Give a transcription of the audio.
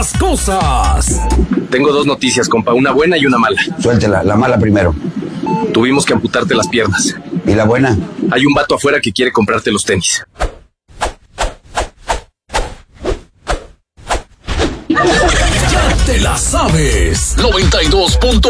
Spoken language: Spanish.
las cosas. Tengo dos noticias, compa, una buena y una mala. Suéltela, la mala primero. Tuvimos que amputarte las piernas. ¿Y la buena? Hay un vato afuera que quiere comprarte los tenis. Ya te la sabes. 92.